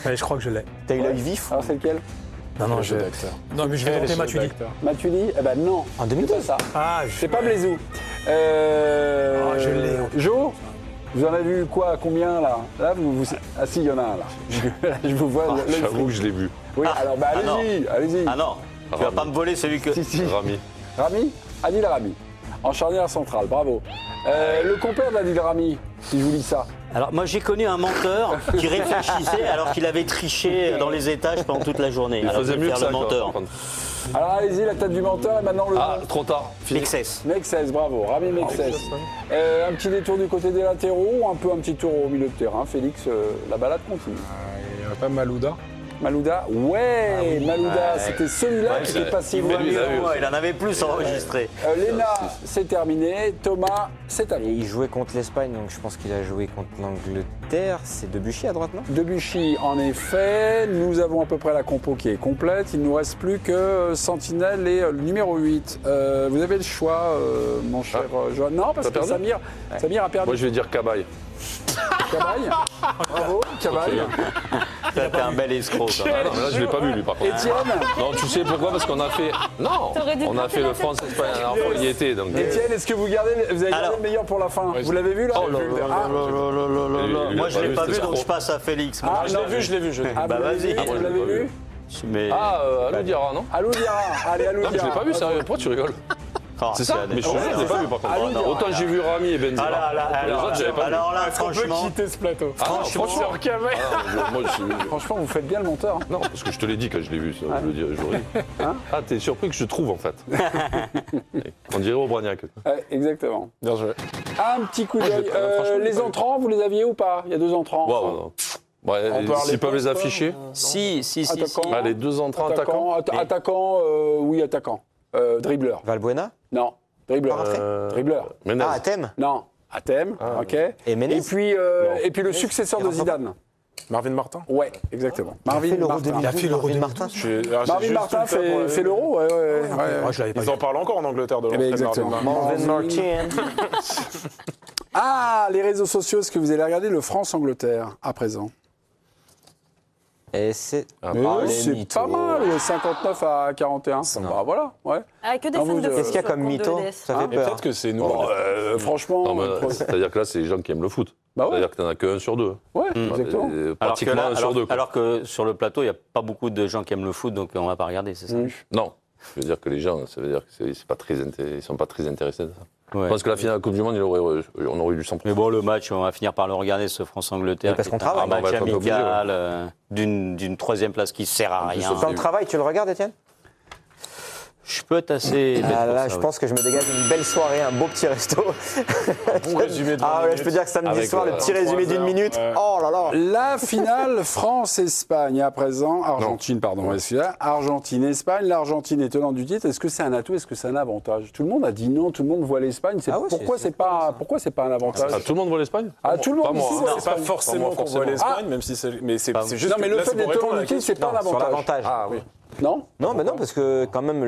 Allez, je crois que je l'ai. T'as eu l'œil vif. Alors, c'est lequel? Non, Jeu d'acteur. non, mais je vais tenter Matuidi. Matuidi? Eh ben non. En C'est 2012. pas ça. Ah, C'est pas Blaisou. je l'ai. Jo, vous en avez vu quoi? Combien là? Là, Ah si, il y en a un là. Je vous vois. l'œil J'avoue frit. que je l'ai vu. Oui, alors bah, non. allez-y. Ah non, tu vas pas me voler celui que... Si. Rami. Rami? Adil Rami. En charnière centrale, bravo. Le compère d'Adil Rami, si je vous dis ça. Alors moi j'ai connu un menteur qui réfléchissait alors qu'il avait triché dans les étages pendant toute la journée. Il alors faisait je vais mieux que faire ça. le menteur. Alors allez-y, la tête du menteur et maintenant le Ah, trop tard. Mexès. Mexès, bravo, Rami Mexès. Un petit détour du côté des latéraux, un petit tour au milieu de terrain. Félix, la balade continue. Il n'y a pas Malouda. Malouda, Malouda, c'était celui-là qui était passé loin. lui, il a vu. Il en avait plus enregistré. Léna, c'est terminé. Thomas, c'est à Et vous. il jouait contre l'Espagne, donc je pense qu'il a joué contre l'Angleterre. C'est Debuchy à droite, non? Debuchy, en effet, nous avons à peu près la compo qui est complète. Il ne nous reste plus que Sentinelle et le numéro 8. Vous avez le choix, mon cher Johan. Non, parce T'as que perdu Samir a perdu. Moi, je vais dire Cabaye. Cabaye. Bravo, Cabaye. T'es un bel escroc. Quand même. Ah non, mais là, je l'ai pas vu, lui, par contre. Étienne. Non, tu sais pourquoi? Parce qu'on a fait. Non, T'aurais dû on a taper fait la le tête. France-Espagne la dernière fois, il y était. Donc, Étienne, est-ce que vous avez gardé Alors- le meilleur pour la fin? Ouais, Vous l'avez vu là? Oh là là Ah, lui, Moi je l'ai pas vu c'était donc je trop. passe à Félix. Ah, Je l'ai vu, je l'ai vu. Ah, Bah, vous l'avez vas-y. vu, Ah, moi, vous je l'ai l'avez pas vu? vu. Mais... Ah, Alou Diarra, non? Alou Diarra. Allez, Alou Non, mais je Diarra. l'ai pas vu, sérieux. Pourquoi tu rigoles? Oh, C'est ça? Mais je l'ai pas vu, par Alou contre. Diarra. Autant j'ai vu Rami et Benzema. Ah Les autres, j'avais pas vu. alors là, Est-ce qu'on peut franchement, quitter ce plateau? Ah, non, franchement. Cabaye. Ah, non, moi, Franchement, vous faites bien le monteur. non, parce que je te l'ai dit quand je l'ai vu, ça, je le dis, je ris. Ah, t'es surpris que je trouve, en fait. On dirait Aubragnac. Exactement. Bien joué. Un petit coup d'œil. franchement, Les entrants, vous les aviez ou pas? Il y a 2 entrants. Waouh. Ouais, On peut avoir s'ils les peuvent les postes, afficher. si. Attaquant. Ah, les 2 entrants attaquants. Attaquant, oui, attaquant. Dribbleur. Valbuena. Non. Dribbleur. Pas rentré Dribbleur. Menez. Ah, à thème. Non. À thème. Ok. Et Menez. Et puis le successeur de Zidane. Marvin Martin. Ouais, exactement. Il a Marvin fait l'Euro Martin. 2012, Il a fait l'Euro Marvin 2012. Martin. Marvin Martin fait l'Euro, ouais. Moi, je l'avais pas Ils vu. en parlent encore en Angleterre de Eh ben, l'entrée de exactement. Marvin Martin. Marvin Martin. Ah, les réseaux sociaux, est-ce que vous allez regarder le France-Angleterre à présent? Et c'est. Mais les c'est mythos. pas mal, 59 à 41. Bah voilà, ouais. Avec que des Non, fans vous, de qu'est-ce Qu'est-ce qu'il y a foot, comme compte mytho? de DS. Ça Hein fait Et peur. peut-être que c'est nous. Bon, franchement, Non, mais c'est-à-dire que là, c'est les gens qui aiment le foot. bah ouais, C'est-à-dire que t'en as qu'un sur 2. ouais, exactement. Alors que, Pratiquement là, un sur 2. alors que sur le plateau, il n'y a pas beaucoup de gens qui aiment le foot, donc on va pas regarder, c'est ça? Non. Je veux dire que les gens, ça veut dire qu'ils ne sont pas très intéressés de ça. Ouais. Je pense que la finale de la Coupe du Monde, on aurait eu du 100%. Mais bon, le match, on va finir par le regarder, ce France-Angleterre. Oui, parce qui est qu'on un travaille. On va match être un peu obligé, amical, d'une troisième place qui sert à rien. Dans le travail, tu le regardes, Étienne? Je peux être assez bête Ah pour là, ça, je oui. pense que je me dégage une belle soirée, un beau petit resto. Bon résumé de 20 Ah ouais, je minutes. peux dire que samedi Avec, soir, le petit résumé d'une 3 heures, minute. ouais. Oh là là. La finale France-Espagne à présent. Argentine, pardon. Excusez-moi. Argentine-Espagne. L'Argentine est tenante du titre. Est-ce que c'est un atout? Est-ce que c'est un avantage? Tout le monde a dit non. Tout le monde voit l'Espagne. Ah ouais, Pourquoi c'est pas un avantage? Ah, tout le monde voit l'Espagne? Ah, tout le Pas monde moi, ici hein. voit C'est pas l'Espagne. forcément qu'on voit l'Espagne, même si c'est. Mais c'est juste. Non, mais le là, fait c'est pour d'être répondre tenant à la du titre, c'est pas un Non, sur avantage. l'avantage. Ah oui. Non? Non, mais non, parce que quand même,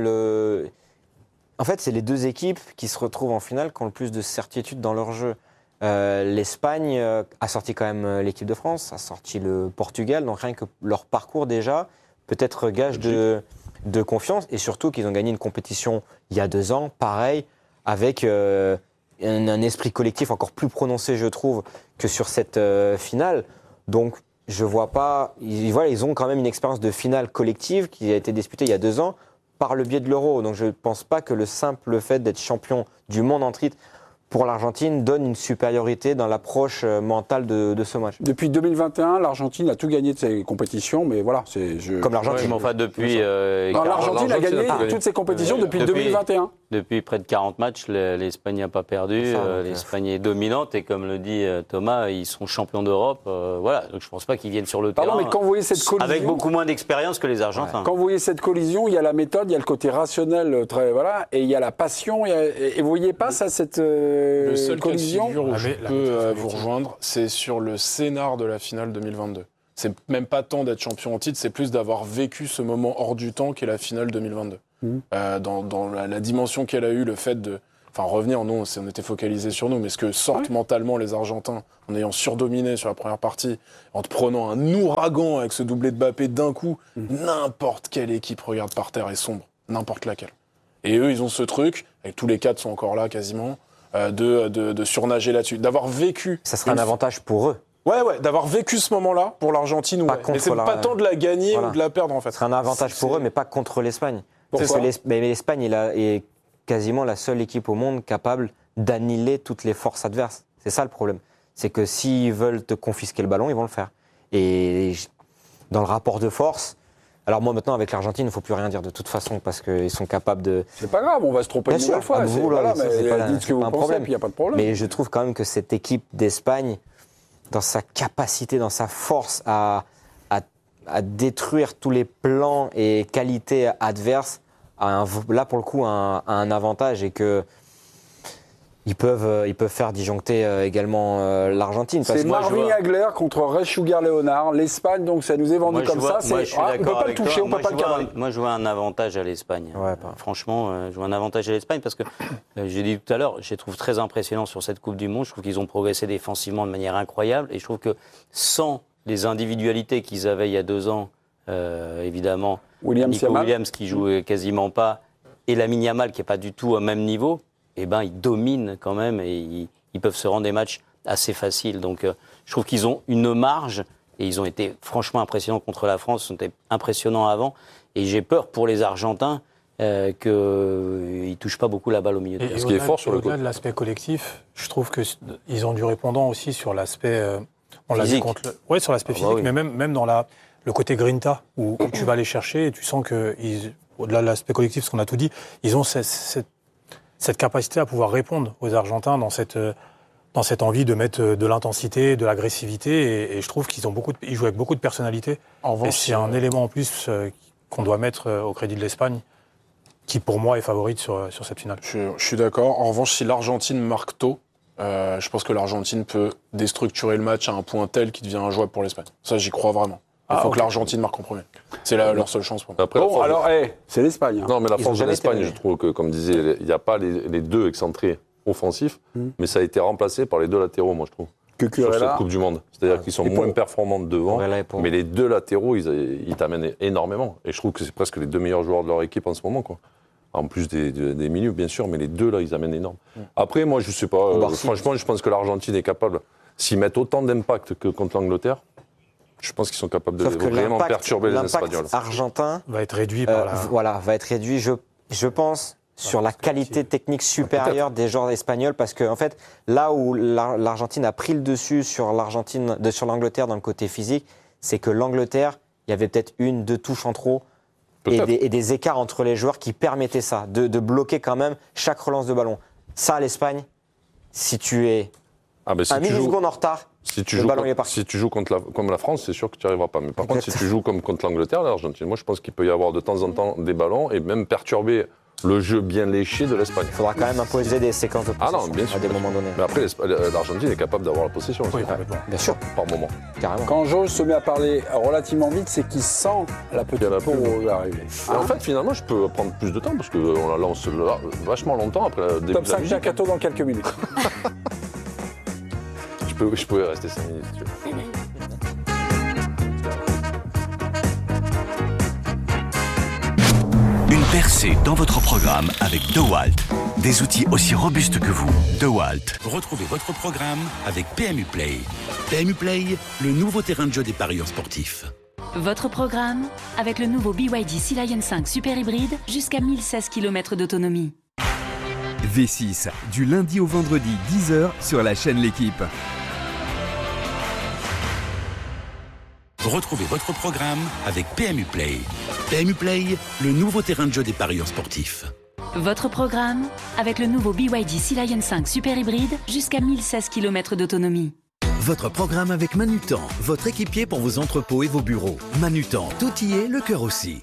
en fait, c'est les deux équipes qui se retrouvent en finale qui ont le plus de certitude dans leur jeu. L'Espagne a sorti quand même l'équipe de France, a sorti le Portugal, donc rien que leur parcours déjà peut être gage de confiance, et surtout qu'ils ont gagné une compétition il y a 2 ans, pareil, avec un esprit collectif encore plus prononcé, je trouve, que sur cette finale. Donc, je vois pas. Ils ont quand même une expérience de finale collective qui a été disputée il y a 2 ans par le biais de l'Euro. Donc, je ne pense pas que le simple fait d'être champion du monde en titre pour l'Argentine donne une supériorité dans l'approche mentale de ce match. Depuis 2021, l'Argentine a tout gagné de ses compétitions, mais voilà, Comme l'Argentine. Mais enfin, depuis, Non, l'Argentine a gagné tout gagné. toutes ses compétitions depuis 2021. depuis près de 40 matchs, l'Espagne n'a pas perdu. Ça, donc, L'Espagne est dominante et comme le dit Thomas, ils sont champions d'Europe. Voilà, donc je ne pense pas qu'ils viennent sur le Pardon, terrain mais quand vous voyez cette collision, avec beaucoup moins d'expérience que les Argentins. quand vous voyez cette collision, il y a la méthode, il y a le côté rationnel, très voilà, et il y a la passion. Et vous voyez pas ça, cette Le seul cas de collision? figure où Ah, je mais la peux méthode, vous rejoindre, c'est sur le scénar de la finale 2022. C'est même pas tant d'être champion en titre, c'est plus d'avoir vécu ce moment hors du temps qu'est la finale 2022. Dans la dimension qu'elle a eue, le fait de Enfin, revenir, non, on était focalisé sur nous, mais ce que sortent mentalement les Argentins en ayant surdominé sur la première partie, en te prenant un ouragan avec ce doublé de Mbappé d'un coup, n'importe quelle équipe regarde par terre et sombre, n'importe laquelle. Et eux, ils ont ce truc, et tous les 4 sont encore là quasiment, de surnager là-dessus, d'avoir vécu... Ça serait un avantage pour eux. Ouais, d'avoir vécu ce moment-là pour l'Argentine, ouais. Mais c'est pas tant de la gagner ou de la perdre, en fait. Ce serait un avantage pour eux, mais pas contre l'Espagne. Pourquoi ? Mais l'Espagne est quasiment la seule équipe au monde capable d'annihiler toutes les forces adverses. C'est ça le problème. C'est que s'ils veulent te confisquer le ballon, ils vont le faire. Et dans le rapport de force... Alors moi maintenant avec l'Argentine, il ne faut plus rien dire de toute façon parce qu'ils sont capables de... C'est pas grave, on va se tromper une nouvelle fois. Vous, voilà, c'est mais pas dites ce que vous pensez, puis il n'y a pas de problème. Mais je trouve quand même que cette équipe d'Espagne, dans sa capacité, dans sa force à détruire tous les plans et qualités adverses, là pour le coup a un avantage et que ils peuvent faire disjoncter également l'Argentine. C'est Marvin Hagler contre Ray Sugar Leonard. L'Espagne, donc ça nous est vendu comme ça. Moi, je suis d'accord on ne peut pas le toucher, on ne peut pas le cavaler. Moi, je vois un avantage à l'Espagne. Ouais, Franchement, je vois un avantage à l'Espagne parce que, j'ai dit tout à l'heure, je les trouve très impressionnants sur cette Coupe du Monde. Je trouve qu'ils ont progressé défensivement de manière incroyable. Et je trouve que sans les individualités qu'ils avaient il y a 2 ans, évidemment, Nico Williams qui joue quasiment pas, et Lamine Yamal qui n'est pas du tout au même niveau, eh ben, ils dominent quand même et ils peuvent se rendre des matchs assez faciles. Donc, je trouve qu'ils ont une marge et ils ont été franchement impressionnants contre la France. Ils ont été impressionnants avant. Et j'ai peur pour les Argentins qu'ils ne touchent pas beaucoup la balle au milieu de terrain. Ce qui est fort sur le côté de l'aspect collectif, je trouve qu'ils ont du répondant aussi sur l'aspect... on l'a vu contre oui, sur l'aspect physique, mais même dans le côté grinta, où tu vas les chercher et tu sens qu'au-delà de l'aspect collectif, ce qu'on a tout dit, ils ont cette capacité à pouvoir répondre aux Argentins dans cette envie de mettre de l'intensité, de l'agressivité, et je trouve qu'ils jouent avec beaucoup de personnalité. En revanche, c'est un élément en plus qu'on doit mettre au crédit de l'Espagne, qui pour moi est favorite sur cette finale. Je suis d'accord. En revanche, si l'Argentine marque tôt, je pense que l'Argentine peut déstructurer le match à un point tel qu'il devient injouable pour l'Espagne. Ça, j'y crois vraiment. Il faut que l'Argentine marque en premier. C'est leur seule chance pour moi. Après, bon, alors, c'est l'Espagne. Non, mais la force de l'Espagne, je trouve que, comme disait, il n'y a pas les 2 excentrés offensifs, mais ça a été remplacé par les 2 latéraux, moi, je trouve. Sur cette Coupe du Monde. C'est-à-dire qu'ils sont moins performants devant, mais les 2 latéraux, ils t'amènent énormément. Et je trouve que c'est presque les 2 meilleurs joueurs de leur équipe en ce moment, quoi. En plus des milieux, bien sûr, mais les 2, là, ils amènent énorme. Après, moi, je ne sais pas. Franchement, je pense que l'Argentine est capable, s'ils mettent autant d'impact que contre l'Angleterre, je pense qu'ils sont capables de vraiment perturber les Espagnols. L'impact argentin va être réduit par va être réduit, je pense, sur la qualité technique supérieure des joueurs espagnols, parce que en fait, là où l'Argentine a pris le dessus sur l'Angleterre dans le côté physique, c'est que l'Angleterre, il y avait peut-être 1-2 touches en trop et des écarts entre les joueurs qui permettaient ça, de bloquer quand même chaque relance de ballon. Ça, l'Espagne, si tu es un milliseconde en retard, le ballon est parti. Si tu joues comme la France, c'est sûr que tu n'y arriveras pas. Mais par contre, si tu joues comme contre l'Angleterre, l'Argentine, moi je pense qu'il peut y avoir de temps en temps des ballons et même perturber le jeu bien léché de l'Espagne. Il faudra quand même imposer des séquences de possession bien sûr, à des moments donnés. Mais après, l'Argentine est capable d'avoir la possession. Oui, bien sûr. Par moment. Carrément. Quand Georges se met à parler relativement vite, c'est qu'il sent la petite pause arriver. En fait, finalement, je peux prendre plus de temps parce qu'on la lance vachement longtemps après le début Top de la 5 musique. Mercato dans quelques minutes. Je pouvais rester 5 minutes si tu veux. Une percée dans votre programme avec DeWalt. Des outils aussi robustes que vous. DeWalt. Retrouvez votre programme avec PMU Play. PMU Play, le nouveau terrain de jeu des parieurs sportifs. Votre programme avec le nouveau BYD Sea Lion 5 Super Hybride jusqu'à 1016 km d'autonomie. V6, du lundi au vendredi 10h sur la chaîne L'Équipe. Retrouvez votre programme avec PMU Play. PMU Play, le nouveau terrain de jeu des parieurs sportifs. Votre programme avec le nouveau BYD Sea Lion 5 Super Hybride jusqu'à 1016 km d'autonomie. Votre programme avec Manutan, votre équipier pour vos entrepôts et vos bureaux. Manutan, tout y est, le cœur aussi.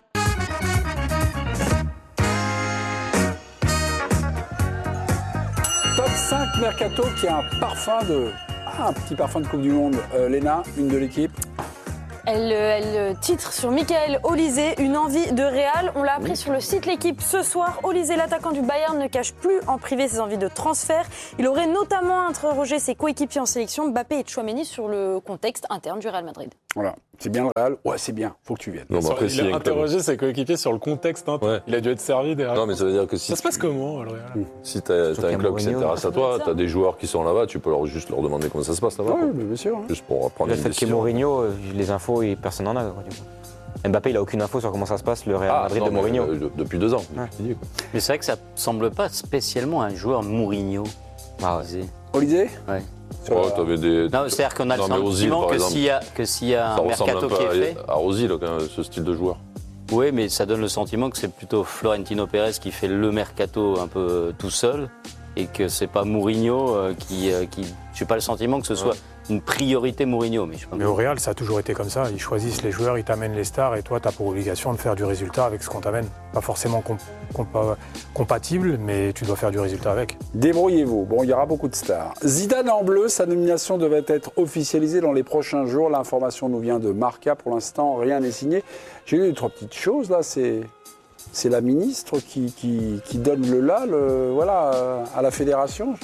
Top 5 Mercato qui a un petit parfum de Coupe du Monde. Léna, une de l'équipe. Elle titre sur Michael Olise, une envie de Real. On l'a appris sur le site L'Équipe ce soir. Olise, l'attaquant du Bayern, ne cache plus en privé ses envies de transfert. Il aurait notamment interrogé ses coéquipiers en sélection, Mbappé et Tchouaméni, sur le contexte interne du Real Madrid. Voilà, c'est bien le Real. Ouais, c'est bien, faut que tu viennes. Non, après, il a interrogé ses coéquipiers sur le contexte. Il a dû être servi derrière. Non, mais ça veut dire que si ça se passe comment le Real Si t'as un club qui s'intéresse à toi, t'as des joueurs qui sont là-bas, tu peux juste leur demander comment ça se passe là-bas. Oui, bien sûr. Juste pour prendre une décision. Le fait qu'il y ait Mourinho, les infos, personne n'en a. Quoi, du coup. Mbappé, il n'a aucune info sur comment ça se passe, le Real Madrid de Mourinho. Depuis 2 ans. Mais c'est vrai que ça ne semble pas spécialement un joueur Mourinho. Olise Ouais. T'avais des... Non, c'est-à-dire qu'on a le sentiment que s'il y a un mercato qui est fait... À Ozil, ce style de joueur. Oui, mais ça donne le sentiment que c'est plutôt Florentino Pérez qui fait le mercato un peu tout seul et que c'est pas Mourinho qui... J'ai pas le sentiment que ce soit une priorité Mourinho. Mais au Real, ça a toujours été comme ça. Ils choisissent les joueurs, ils t'amènent les stars et toi, tu as pour obligation de faire du résultat avec ce qu'on t'amène. Pas forcément compatible, mais tu dois faire du résultat avec. Débrouillez-vous. Bon, il y aura beaucoup de stars. Zidane en bleu, sa nomination devait être officialisée dans les prochains jours. L'information nous vient de Marca. Pour l'instant, rien n'est signé. J'ai lu 3 petites choses là. C'est la ministre qui donne le là, à la fédération.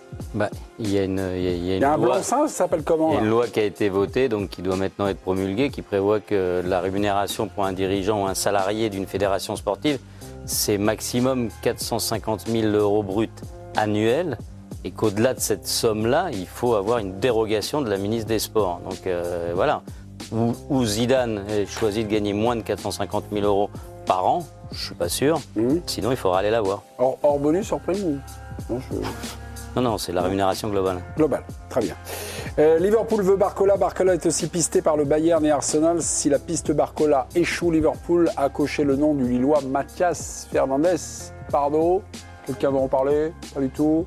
Il y a une un blanc-seing, ça s'appelle comment? Il y a une loi qui a été votée, donc qui doit maintenant être promulguée, qui prévoit que la rémunération pour un dirigeant ou un salarié d'une fédération sportive, c'est maximum 450 000 € bruts annuels, et qu'au-delà de cette somme-là, il faut avoir une dérogation de la ministre des Sports. Donc voilà, où Zidane choisit de gagner moins de 450 000 € par an, je suis pas sûr. Sinon, il faudra aller la voir. Hors bonus, hors prime ou... Non, c'est la rémunération globale. Globale, très bien. Liverpool veut Barcola. Barcola est aussi pisté par le Bayern et Arsenal. Si la piste Barcola échoue, Liverpool a coché le nom du Lillois Mathias Fernandez. Pardo, quelqu'un veut en parler? Pas du tout.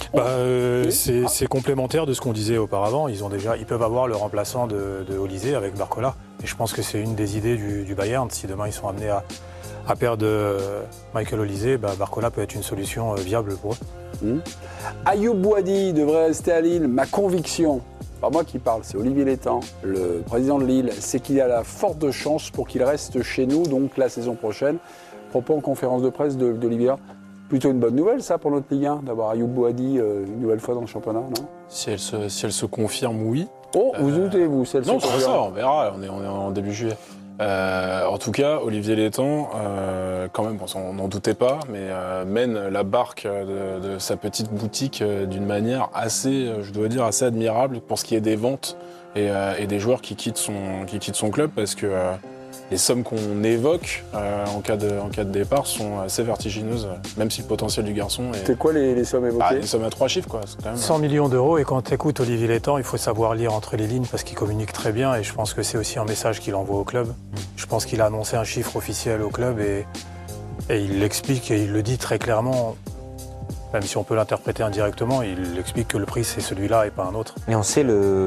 C'est complémentaire de ce qu'on disait auparavant. Ils peuvent avoir le remplaçant de Olise avec Barcola. Et je pense que c'est une des idées du Bayern. Si demain ils sont amenés à perdre Michael Olise, Barcola peut être une solution viable pour eux. Ayoub Boadi devrait rester à Lille. Ma conviction, pas moi qui parle, c'est Olivier Létang, le président de Lille, c'est qu'il y a la forte chance pour qu'il reste chez nous, donc la saison prochaine. Propos en conférence de presse d'Olivier. Plutôt une bonne nouvelle, ça, pour notre Ligue 1, d'avoir Ayoub Boadi une nouvelle fois dans le championnat, non? Si elle se confirme, oui. Oh, vous doutez-vous, Non, c'est ça, on verra, on est en début juillet. En tout cas, Olivier Létang, quand même, on n'en doutait pas, mais mène la barque de sa petite boutique d'une manière assez, je dois dire, assez admirable pour ce qui est des ventes et des joueurs qui quittent son club, parce que les sommes qu'on évoque en cas de départ sont assez vertigineuses, même si le potentiel du garçon est... C'est quoi les sommes évoquées? Les sommes à 3 chiffres, quoi. C'est quand même... 100 millions d'euros, et quand tu écoutes Olivier Létang, il faut savoir lire entre les lignes parce qu'il communique très bien, et je pense que c'est aussi un message qu'il envoie au club. Je pense qu'il a annoncé un chiffre officiel au club et il l'explique et il le dit très clairement, même si on peut l'interpréter indirectement, il explique que le prix c'est celui-là et pas un autre. Et on sait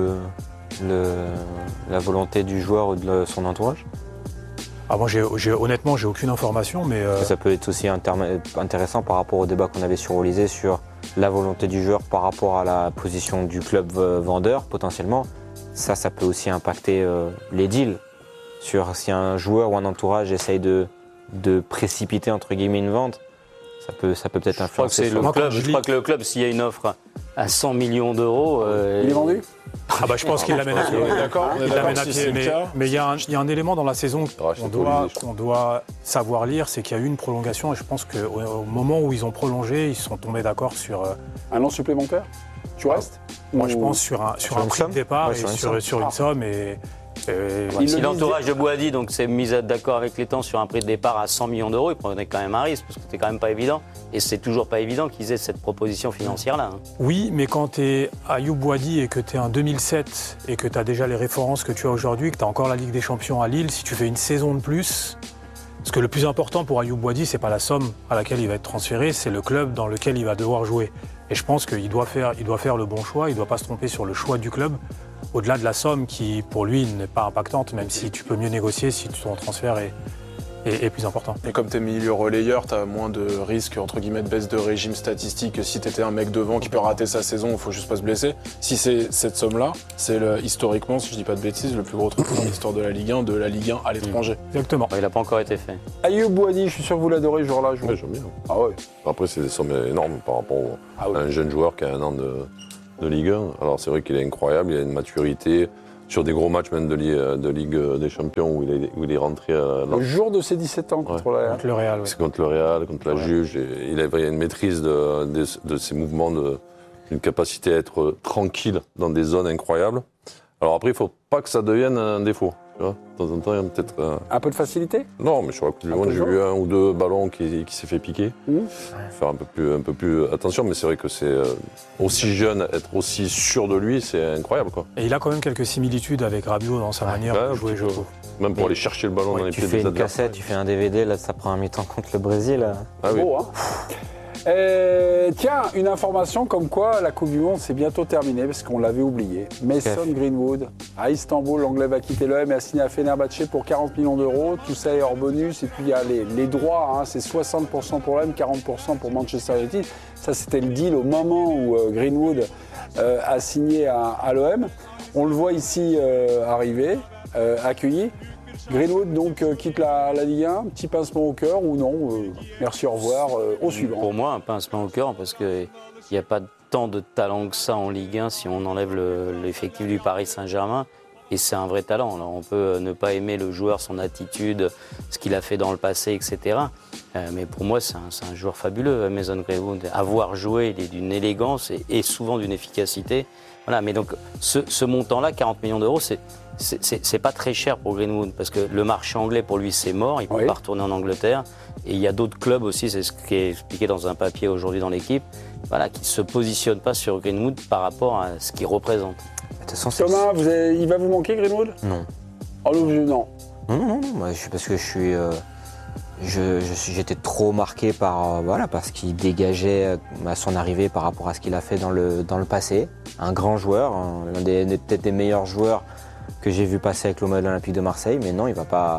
la volonté du joueur ou de son entourage? Moi, honnêtement, j'ai aucune information, mais... Ça peut être aussi intéressant par rapport au débat qu'on avait sur Olise, sur la volonté du joueur par rapport à la position du club vendeur, potentiellement. Ça peut aussi impacter les deals. Sur si un joueur ou un entourage essaye de précipiter, entre guillemets, une vente, ça peut peut-être influencer. Je crois que le club, s'il y a une offre à 100 millions d'euros... Il est vendu? Je pense qu'il l'amène à pied. D'accord. Mais il y a un élément dans la saison qu'on doit savoir lire, c'est qu'il y a eu une prolongation, et je pense qu'au moment où ils ont prolongé, ils sont tombés d'accord sur... Un an supplémentaire? Tu restes? Moi, je pense sur un prix de départ et sur une somme. Si l'entourage de Boadi s'est mis d'accord avec Létang sur un prix de départ à 100 millions d'euros, il prenait quand même un risque, parce que c'était quand même pas évident. Et c'est toujours pas évident qu'ils aient cette proposition financière-là. Oui, mais quand tu es Ayoub Boadi et que tu es en 2007 et que tu as déjà les références que tu as aujourd'hui, que tu as encore la Ligue des Champions à Lille, si tu fais une saison de plus... Parce que le plus important pour Ayoub Boadi, c'est pas la somme à laquelle il va être transféré, c'est le club dans lequel il va devoir jouer. Et je pense qu'il doit faire le bon choix, il ne doit pas se tromper sur le choix du club, au-delà de la somme qui, pour lui, n'est pas impactante, même si tu peux mieux négocier si ton transfert est plus important. Et comme tu es milieu relayeur, tu as moins de risques, entre guillemets, de baisse de régime statistique que si tu étais un mec devant qui peut rater sa saison, il faut juste pas se blesser. Si c'est cette somme-là, c'est historiquement, si je dis pas de bêtises, le plus gros truc dans l'histoire de la Ligue 1, à l'étranger. Exactement. Il n'a pas encore été fait. Ayoub Boadi, je suis sûr que vous l'adorez ce jour-là. Ouais, j'aime bien. Ah ouais. Après, c'est des sommes énormes par rapport à un jeune joueur qui a 1 an de Ligue 1. Alors c'est vrai qu'il est incroyable, il a une maturité. Sur des gros matchs même de Ligue des Champions où il est rentré le jour de ses 17 ans contre le Real. C'est contre le Real, contre la Juge. Et il a une maîtrise de ses mouvements, une capacité à être tranquille dans des zones incroyables. Alors après, il ne faut pas que ça devienne un défaut. Tu vois, de temps en temps, il y a peut-être... Un peu de facilité ? Non, mais sur la Coupe du Monde, j'ai vu 1 ou 2 ballons qui s'est fait piquer. Faire un peu plus attention, mais c'est vrai que c'est aussi jeune, être aussi sûr de lui, c'est incroyable, quoi. Et il a quand même quelques similitudes avec Rabiot dans sa manière de jouer, je trouve. Même pour aller chercher le ballon dans les pieds des adversaires. Tu fais une cassette, tu fais un DVD, là, ça prend un mi-temps contre le Brésil. Ah oui. Beau, hein. Tiens, une information comme quoi la Coupe du Monde c'est bientôt terminée parce qu'on l'avait oublié. Mason Greenwood à Istanbul, l'Anglais va quitter l'OM et a signé à Fenerbahçe pour 40 millions d'euros. Tout ça est hors bonus et puis il y a les droits, hein, c'est 60% pour l'OM, 40% pour Manchester United. Ça c'était le deal au moment où Greenwood a signé à l'OM. On le voit ici arriver, accueilli. Greenwood donc quitte la Ligue 1, petit pincement au cœur ou non merci, au revoir, au suivant. Pour moi, un pincement au cœur parce qu'il n'y a pas tant de talent que ça en Ligue 1 si on enlève l'effectif du Paris Saint-Germain. Et c'est un vrai talent. Alors, on peut ne pas aimer le joueur, son attitude, ce qu'il a fait dans le passé, etc. Mais pour moi, c'est un joueur fabuleux, Mason Greenwood. Avoir joué, il est d'une élégance et souvent d'une efficacité. Voilà, mais donc ce montant-là, 40 millions d'euros, c'est pas très cher pour Greenwood parce que le marché anglais pour lui c'est mort, il ne peut pas retourner en Angleterre et il y a d'autres clubs aussi, c'est ce qui est expliqué dans un papier aujourd'hui dans l'équipe, voilà, qui ne se positionnent pas sur Greenwood par rapport à ce qu'il représente. Thomas, il va vous manquer Greenwood ? Non. Oh non. Non, parce que j'étais trop marqué par ce qu'il dégageait à son arrivée par rapport à ce qu'il a fait dans le passé. Un grand joueur, l'un peut-être des meilleurs joueurs que j'ai vu passer avec l'Olympique de Marseille, mais non, il va pas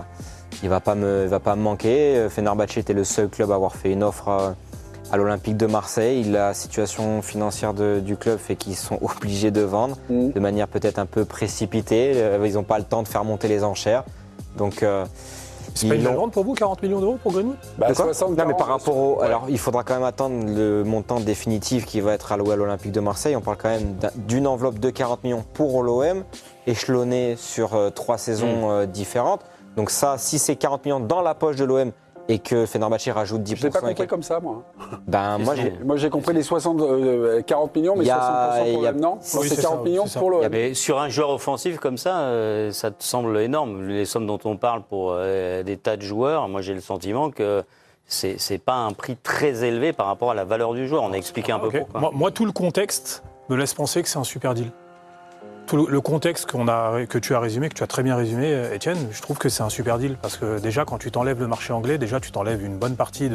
me manquer. Fenerbahçe était le seul club à avoir fait une offre à l'Olympique de Marseille. La situation financière du club fait qu'ils sont obligés de vendre de manière peut-être un peu précipitée. Ils n'ont pas le temps de faire monter les enchères. Donc, c'est pas une vente pour vous, 40 millions d'euros pour Greenwood ? Non, mais par rapport Alors, il faudra quand même attendre le montant définitif qui va être alloué à l'Olympique de Marseille. On parle quand même d'une enveloppe de 40 millions pour l'OM, échelonnée sur 3 saisons différentes. Donc ça, si c'est 40 millions dans la poche de l'OM et que Fenerbahçe rajoute 10%... Je l'ai pas compris comme ça, moi. Moi, j'ai compris les 40 millions, mais 60% pour l'OM, non ? Oui, c'est 40 millions pour l'OM. Mais sur un joueur offensif comme ça, ça te semble énorme. Les sommes dont on parle pour des tas de joueurs, moi j'ai le sentiment que c'est pas un prix très élevé par rapport à la valeur du joueur. On a expliqué un peu pourquoi. Moi, tout le contexte me laisse penser que c'est un super deal. Tout le contexte que tu as résumé, que tu as très bien résumé, Étienne, je trouve que c'est un super deal. Parce que déjà, quand tu t'enlèves le marché anglais, déjà tu t'enlèves une bonne partie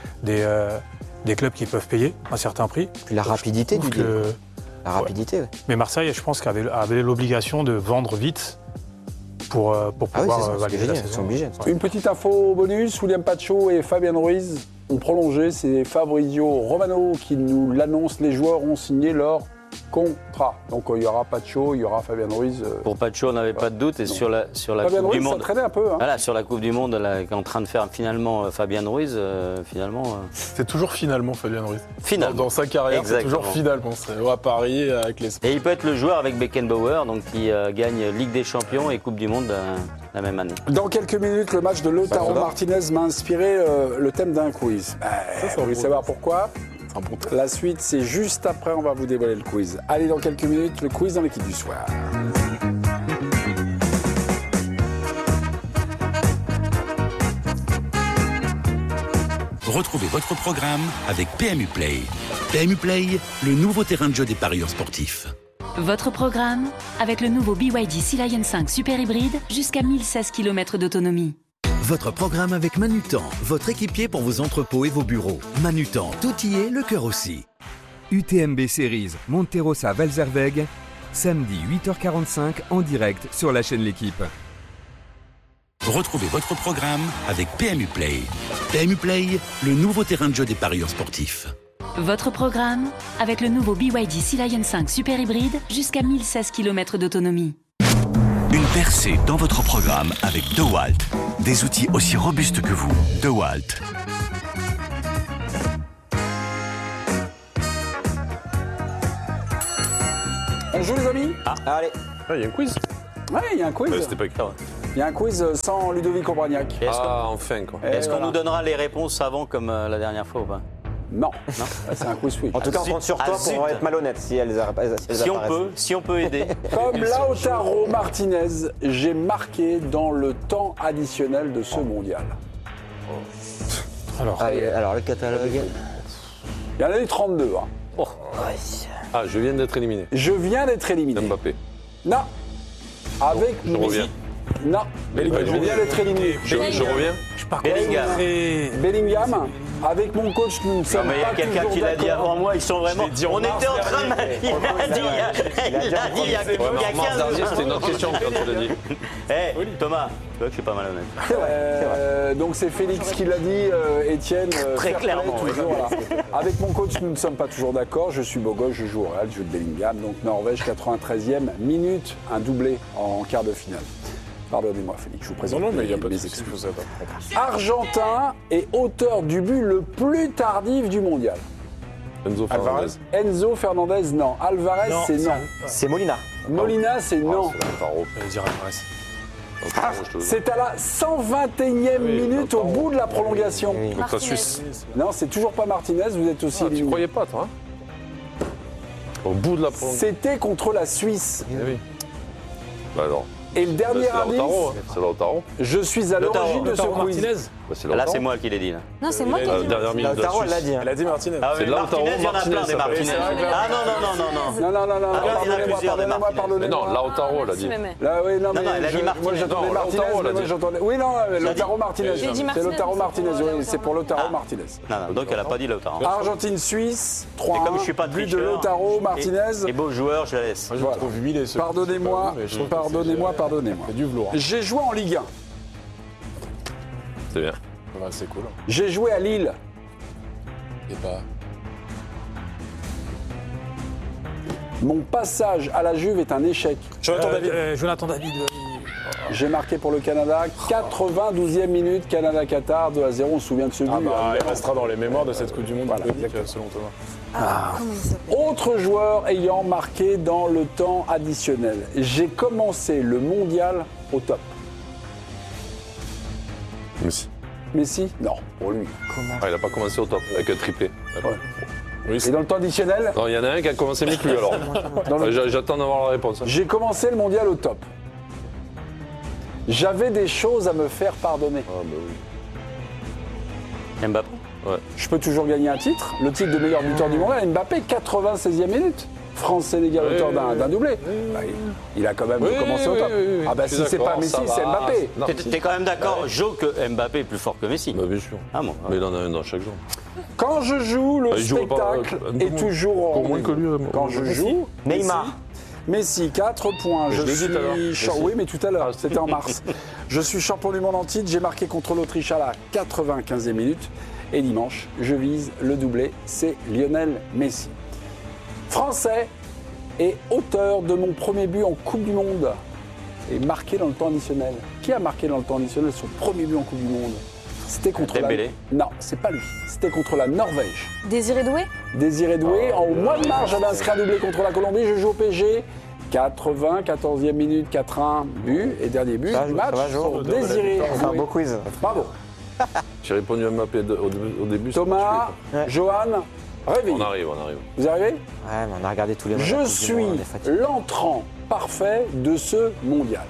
des clubs qui peuvent payer un certain prix. Puis la rapidité du deal. La rapidité, Mais Marseille, je pense avait l'obligation de vendre vite pour pouvoir valider la saison. Une petite info bonus, William Pacho et Fabien Ruiz ont prolongé. C'est Fabrizio Romano qui nous l'annonce. Les joueurs ont signé leur contrat. Donc il y aura Pacho, il y aura Fabien Ruiz. Pour Pacho, on n'avait pas de doute. Et sur la Fabien Coupe Ruiz, du Monde, ça traînait un peu. Hein. Voilà, sur la Coupe du Monde, qu'est en train de faire finalement Fabien Ruiz, C'est toujours finalement Fabien Ruiz. Finalement. Dans sa carrière, Exactement. c'est toujours finalement. C'est à Paris avec l'Espagne. Et il peut être le joueur avec Beckenbauer, donc qui gagne Ligue des Champions et Coupe du Monde la même année. Dans quelques minutes, le match de Lautaro Martinez m'a inspiré le thème d'un quiz. Vous voulez savoir pourquoi ? La suite, c'est juste après, on va vous dévoiler le quiz. Allez, dans quelques minutes, le quiz dans l'équipe du soir. Retrouvez votre programme avec PMU Play. PMU Play, le nouveau terrain de jeu des parieurs sportifs. Votre programme avec le nouveau BYD Sea Lion 5 Super Hybride jusqu'à 1016 km d'autonomie. Votre programme avec Manutan, votre équipier pour vos entrepôts et vos bureaux. Manutan, tout y est, le cœur aussi. UTMB Series, Monterosa Valzerweg, samedi 8h45 en direct sur la chaîne L'Équipe. Retrouvez votre programme avec PMU Play. PMU Play, le nouveau terrain de jeu des parieurs sportifs. Votre programme avec le nouveau BYD Sea Lion 5 Super Hybride jusqu'à 1016 km d'autonomie. Une percée dans votre programme avec DeWalt. Des outils aussi robustes que vous. DeWalt. On joue les amis? Allez. Il y a un quiz. Ouais, il y a un quiz. C'était pas clair. Il y a un quiz sans Ludovic Obraniak. Enfin quoi. Est-ce qu'on nous donnera les réponses avant comme la dernière fois ou pas? Non. C'est un quiz switch. En tout cas, on compte sur toi pour être malhonnête si elles apparaissent. Si on peut aider. Comme Lautaro Martinez, j'ai marqué dans le temps additionnel de ce mondial. Alors, le catalogue. Il y en a eu 32. Hein. Ah, je viens d'être éliminé. Je viens d'être éliminé. Mbappé. Non. Avec Je reviens. Non. Je viens d'être éliminé. Je reviens. Bellingham. Avec mon coach, nous ne sommes pas. Il y a quelqu'un qui l'a dit avant moi, ils sont vraiment. On était en train de. Il l'a dit il y a 15 jours. C'était une autre question quand tu l'as dit. Thomas, tu vois que je suis pas malhonnête. Donc c'est Félix qui l'a dit, Étienne. Très clairement. Toujours, là. Avec mon coach, nous ne sommes pas toujours d'accord. Je suis beau gosse, je joue au Real, je joue de Bellingham. Donc Norvège, 93e minute, un doublé en quart de finale. Pardonnez-moi, Félix, je vous présente. Non, mais il n'y a pas de excuses. Argentin est auteur du but le plus tardif du mondial. Enzo Fernandez. Enzo Fernandez, non. Alvarez, c'est non. C'est Molina. Molina, c'est non. C'est à la 121e minute au bout de la prolongation. Contre la Suisse. Non, c'est toujours pas Martinez, vous êtes aussi. Tu croyais pas, toi, au bout de la prolongation. C'était contre la Suisse. Oui. Bah alors. Et le dernier indice, c'est Lautaro. Je suis à l'origine de ce quiz. Là, c'est moi qui l'ai dit. Là. Non, c'est moi qui l'ai dit. Lautaro, elle l'a dit. Elle a dit Martinez. C'est Lautaro, il y en a plein des Martinez. Ah non. Pardonnez-moi. Non, Lautaro, elle a dit. Là, oui, non, mais elle a dit Martinez. Moi, j'entendais Martinez. Oui, non, Lautaro Martinez. C'est Lautaro Martinez, oui, c'est pour Lautaro Martinez. Non, donc elle n'a pas dit Lautaro. Argentine-Suisse, 3-1. Comme je suis pas but de Lautaro Martinez. Et beau joueur, je la laisse. Moi, je le trouve huilé. Pardonnez-moi. C'est du velours. J'ai joué en Ligue 1. C'est bien. Ouais, c'est cool. J'ai joué à Lille. Et pas. Mon passage à la Juve est un échec. Jonathan David. J'ai marqué pour le Canada, 92e minute, Canada-Qatar, 2-0, on se souvient de ce but. Il restera dans les mémoires de cette Coupe du Monde, voilà, selon Thomas. Autre joueur ayant marqué dans le temps additionnel. J'ai commencé le mondial au top. Messi? Non, pour lui. Il n'a pas commencé au top, avec un triplé. Ouais. Oui, et dans le temps additionnel? Non, il y en a un qui a commencé mieux que lui alors. J'attends d'avoir la réponse. J'ai commencé le mondial au top. J'avais des choses à me faire pardonner. Ah bah oui. Mbappé? Ouais. Je peux toujours gagner un titre, le titre de meilleur buteur du monde. Mbappé, 96e minute. France-Sénégal, auteur d'un doublé. Bah, il a quand même commencé au top. Ah bah si c'est pas Messi, c'est Mbappé. T'es quand même d'accord, Jo, que Mbappé est plus fort que Messi? Bah bien sûr. Ah bon. Mais il en a un dans chaque jour. Quand je joue, le spectacle est toujours en moins que lui. Quand je joue, Neymar. Messi, 4 points. Je suis oui, mais tout à l'heure, c'était en mars. Je suis champion du monde en titre. J'ai marqué contre l'Autriche à la 95e minute. Et dimanche, je vise le doublé. C'est Lionel Messi. Français et auteur de mon premier but en Coupe du Monde. Et marqué dans le temps additionnel. Qui a marqué dans le temps additionnel son premier but en Coupe du Monde? C'était contre Non, c'est pas lui. C'était contre la Norvège. Désiré Doué? Désiré Doué. Au mois de mars, j'avais inscrit un doublé contre la Colombie. Je joue au PSG. 14e minute, 4-1, but. Et dernier but du match pour Désiré Doué. C'est un beau quiz. Bravo. J'ai répondu à Mbappé au début. Thomas, Johan, réveillez. On arrive. Vous arrivez? Ouais, mais on a regardé tous les matchs. Je suis l'entrant parfait de ce mondial.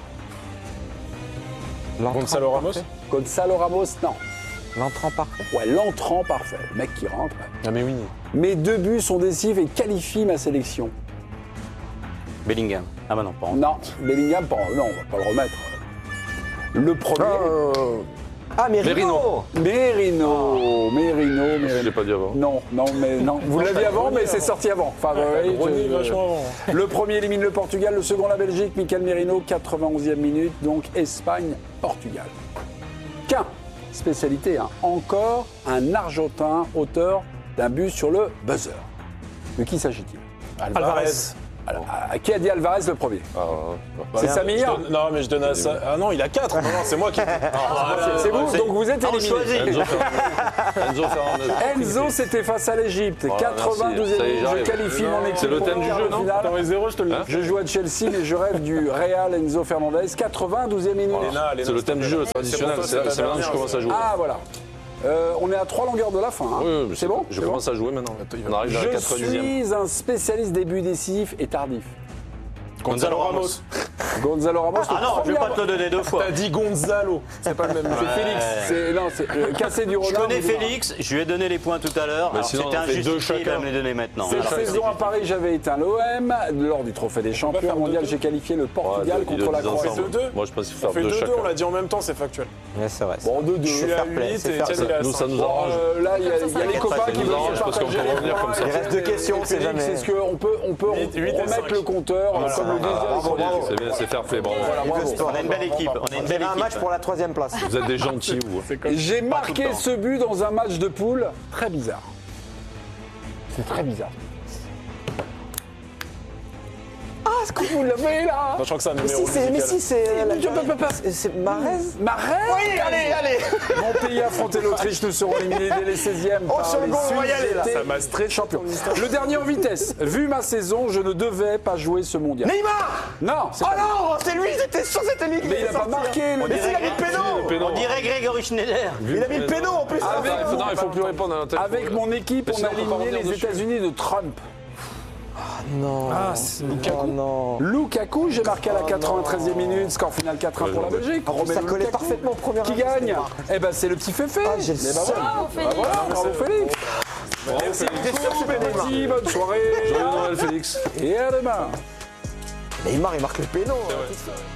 Gonzalo Ramos? Gonzalo Ramos, non. L'entrant parfait? Ouais, l'entrant parfait. Le mec qui rentre. Ah mais oui. Mes 2 buts sont décisifs et qualifient ma sélection. Bellingham. Ah bah non, pas en. Non, Bellingham, non, on va pas le remettre. Le premier. Ah, Merino. Merino. Je l'ai pas dit avant. Non. Vous l'aviez avant, mais c'est sorti avant. Enfin, vachement avant. Le premier élimine le Portugal, le second la Belgique. Michael Merino, 91e minute. Donc Espagne-Portugal. Qu'un spécialité, encore un Argentin auteur d'un but sur le buzzer. De qui s'agit-il? Alvarez. Alors, qui a dit Alvarez le premier? C'est Samir? Non, mais je donne à ça. Ah non, il a 4. Non, c'est moi qui. C'est vous, donc vous êtes éliminé. Enzo Fernandez. Enzo, c'était face à l'Égypte. 92e minute. Je qualifie mon équipe. C'est le thème du jeu, non? Je joue à Chelsea, mais je rêve du Real Enzo Fernandez. 92e minute. C'est le thème du jeu traditionnel. C'est maintenant que je commence à jouer. Ah, voilà. On est à 3 longueurs de la fin. Oui, c'est bon? Je commence à jouer maintenant. On arrive à la 90e. Je suis un spécialiste des buts décisifs et tardifs. Gonzalo Ramos. Ah non, je vais pas te le donner 2 fois. T'as dit Gonzalo. C'est pas le même. C'est Félix. C'est cassé du renard. Je connais Félix, je lui ai donné les points tout à l'heure. C'était injustifié, il va me les donner maintenant. Cette saison à Paris, j'avais éteint l'OM. Lors du Trophée des Champions mondial, j'ai qualifié le Portugal contre la Croatie. Moi, je pense qu'il faut faire 2 chacun. On l'a dit en même temps, c'est factuel. Ouais, c'est vrai. Bon, 2-2. Je suis à 8 et Etienne il est à 5. Nous, ça nous arrange. Là, il y a les copains qui veulent se parce qu'on peut partager. revenir comme ça. Il reste 2 questions, c'est jamais. C'est ce qu'on peut remettre le compteur, comme le disait. C'est bien, c'est fair play, bravo. On a une belle équipe. Un match pour la 3e place. Vous êtes des gentils, vous. J'ai marqué ce but dans un match de poule très bizarre. C'est très bizarre. Ah, est-ce que vous l'avez là? Je crois que c'est un numéro. Mais si, c'est. C'est Marez? Marez? Oui, allez. Mon pays a affronté l'Autriche, nous serons éliminés dès les 16e. Oh, sur le goal, on va y aller là. Ça m'a stressé. Champion. Le dernier en vitesse. Vu ma saison, je ne devais pas jouer ce mondial. Neymar! Non, c'est Oh pas non, c'est lui, c'était sûr, c'était lui. Mais il n'a pas marqué. Mais il a mis le péno. On dirait Grégory Schneider. Il a mis le péno en plus. Non, il faut plus répondre à la tête. Avec mon équipe, on a éliminé les États-Unis de Trump. Non. Lukaku. Non. Lukaku, j'ai marqué à la 93e minute, score final 4-1 pour la Belgique. Ça collait parfaitement au premier. Qui gagne? Eh ben c'est le petit Féfé. J'ai le seum. Bravo Félix. Merci beaucoup, Benediti, bonne soirée. Joyeux Noël, Félix. Et à demain. Neymar, il marque le péno.